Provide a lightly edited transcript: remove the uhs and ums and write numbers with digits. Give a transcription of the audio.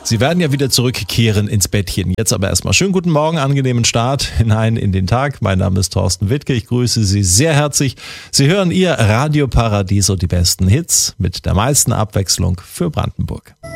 Sie werden ja wieder zurückkehren ins Bettchen. Jetzt aber erstmal schönen guten Morgen, angenehmen Start hinein in den Tag. Mein Name ist Thorsten Wittke, ich grüße Sie sehr herzlich. Sie hören Ihr Radio Paradiso, die besten Hits mit der meisten Abwechslung für Brandenburg.